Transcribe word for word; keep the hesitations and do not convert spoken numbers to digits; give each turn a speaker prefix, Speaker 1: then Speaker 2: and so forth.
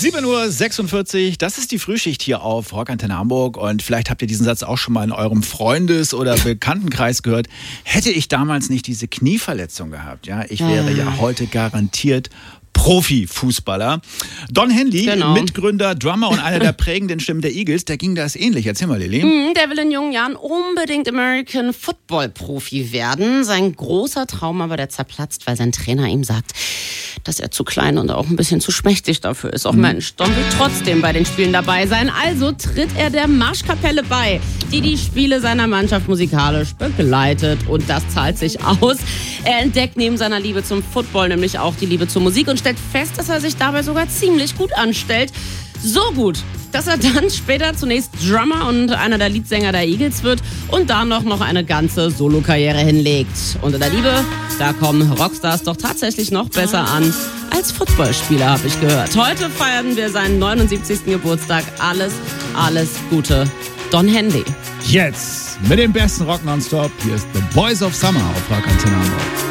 Speaker 1: sieben Uhr sechsundvierzig, das ist die Frühschicht hier auf Rock Antenne Hamburg und vielleicht habt ihr diesen Satz auch schon mal in eurem Freundes- oder Bekanntenkreis gehört. Hätte ich damals nicht diese Knieverletzung gehabt, ja, ich wäre ja, ja heute garantiert Profifußballer. Don Henley, genau. Mitgründer, Drummer und einer der prägenden Stimmen der Eagles, der ging das ähnlich. Erzähl mal, Lili.
Speaker 2: Mm, der will in jungen Jahren unbedingt American Football Profi werden. Sein großer Traum aber, der zerplatzt, weil sein Trainer ihm sagt, dass er zu klein und auch ein bisschen zu schmächtig dafür ist. Auch mhm. Mensch, Don will trotzdem bei den Spielen dabei sein. Also tritt er der Marschkapelle bei, die die Spiele seiner Mannschaft musikalisch begleitet. Und das zahlt sich aus. Er entdeckt neben seiner Liebe zum Football nämlich auch die Liebe zur Musik und stellt fest, dass er sich dabei sogar ziemlich gut anstellt. So gut, dass er dann später zunächst Drummer und einer der Leadsänger der Eagles wird und dann noch, noch eine ganze Solokarriere hinlegt. Und in der Liebe, da kommen Rockstars doch tatsächlich noch besser an als Footballspieler, habe ich gehört. Heute feiern wir seinen neunundsiebzigsten Geburtstag. Alles, alles Gute, Don Henley.
Speaker 1: Jetzt mit dem besten Rock nonstop. Hier ist The Boys of Summer auf Rock Antenne Hamburg.